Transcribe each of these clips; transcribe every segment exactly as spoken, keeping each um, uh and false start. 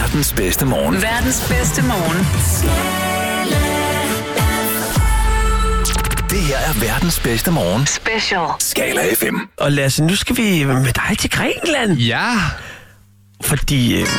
Verdens bedste morgen. Verdens bedste morgen. Det her er verdens bedste morgen. Special. Skala F M. Og Lasse, nu skal vi med dig til Grækenland. Ja. Fordi øh,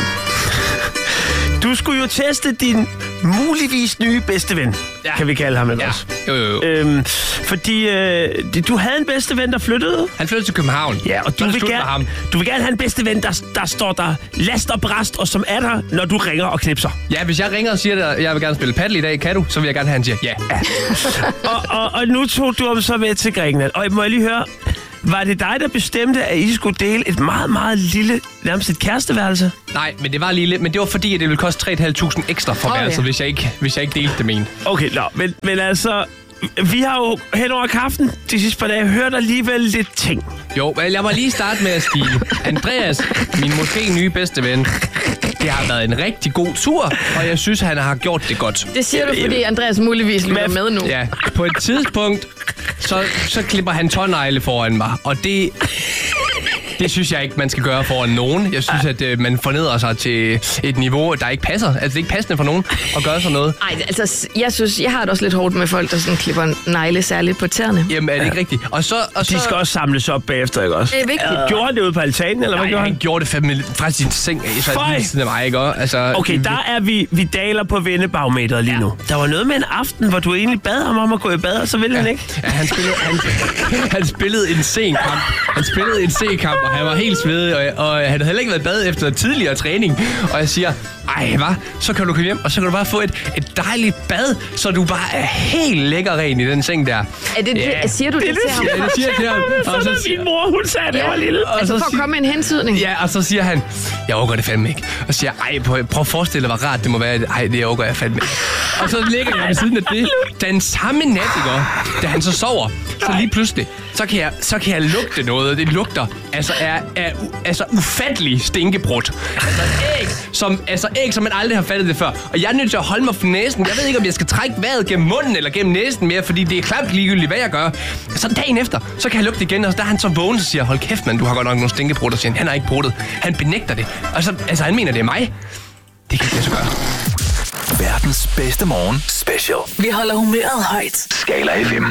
du skulle jo teste din muligvis nye bedste ven. Ja. Kan vi kalde ham, ikke Ja. også? Jo, jo, jo. Øhm, fordi øh, du havde en bedste ven, der flyttede. Han flyttede til København. Ja, og du Så er det vil, slut med gerne, ham. du vil gerne have en bedste ven, der, der står der last og brast, og som er der, når du ringer og knipser. Ja, hvis jeg ringer og siger, at jeg vil gerne spille paddle i dag, kan du? Så vil jeg gerne have, at han siger ja. ja. og, og, og nu tog du ham så med til Grækenland. Og må jeg lige høre, var det dig, der bestemte, at I skulle dele et meget, meget lille, nærmest et kæresteværelse? Nej, men det var lille, men det var fordi, at det ville koste tre tusind fem hundrede ekstra for Oh, værelset, ja. hvis jeg ikke, hvis jeg ikke delte det med en. Okay, nå, men, men altså, vi har jo hen over kaffen de sidste par dage hørt alligevel lidt ting. Jo, men jeg må lige starte med at sige, Andreas, min måske nye bedste ven, det har været en rigtig god tur, og jeg synes, han har gjort det godt. Det siger du, fordi Andreas muligvis lytter med nu. Ja, på et tidspunkt, så, så klipper han tånegle foran mig, og det... Det synes jeg ikke, man skal gøre foran nogen. Jeg synes, at øh, man fornedrer sig til et niveau, der ikke passer. Altså, det er ikke passende for nogen at gøre sådan noget. Ej, altså, jeg synes, jeg har det også lidt hårdt med folk, der sådan klipper negle særligt på tæerne. Jamen, er det ikke rigtigt? Og så... Og så De skal også samles op bagefter, ikke også? Det er vigtigt. Gjorde han det ude på altanen, eller hvad Nej, gjorde han han? gjorde det fandme fra sin seng af, så Føj! lige siden af mig, ikke? Og, altså, Okay, der er vi, vi daler på vennebarometeret lige nu. Der var noget med en aften, hvor du egentlig bad ham om at gå i bad, og så ville han ikke. Ja, han spillede, han, han spillede en sen kamp. Han spillede en C-kamp, og han var helt svedig, og, og han havde heller ikke været i bad efter tidligere træning. Og jeg siger, ej, hvad? Så kan du komme hjem, og så kan du bare få et, et dejligt bad, så du bare er helt lækker ren i den seng der. Er det, Ja. det, siger du det, Det er til det, ham? Ja, det siger jeg til ham. Og Sådan så, min mor, hun sagde, det var lille. og Altså så for at siger- komme med en hensydning. Ja, og så siger han, jeg overgår det fandme ikke. Og så siger jeg, ej, prøv, prøv at forestille dig, hvor rart det må være. Ej, det overgår jeg fandme ikke. Og så ligger jeg ved siden af det. Den samme nat, ikke? Da han så sover, så lige pludselig, så kan jeg, så kan jeg lugte noget, og det lugter altså er, er u, altså ufattelig stinkebrud. Altså æg, som, altså æg, som man aldrig har fattet det før. Og jeg er nødt til at holde mig for næsen. Jeg ved ikke, om jeg skal trække vejret gennem munden eller gennem næsen mere, fordi det er klamt ligegyldigt, hvad jeg gør. Så dagen efter, så kan jeg lugte igen, og der er han så vågen, og siger, hold kæft, mand, du har godt nok nogle stinkebrud, og siger han, han har ikke brudt. Han benægter det. Og så, altså han mener, det er mig. Det kan ikke lade sig gøre. Verdens bedste morgen. Special. Vi holder humøret højt. Skala F M.